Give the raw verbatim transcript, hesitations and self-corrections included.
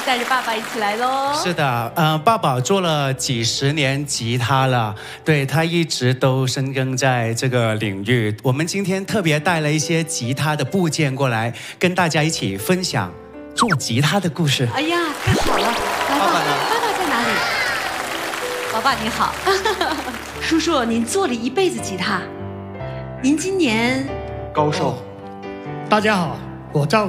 带着爸爸一起来喽。 是的，呃，爸爸做了几十年吉他了，对，他一直都深耕在这个领域。我们今天特别带了一些吉他的部件过来，跟大家一起分享做吉他的故事。 哎呀，太好了！来， 爸爸呢？ 爸爸在哪里？老爸你好，叔叔，您做了一辈子吉他，您今年高寿。 大家好，我赵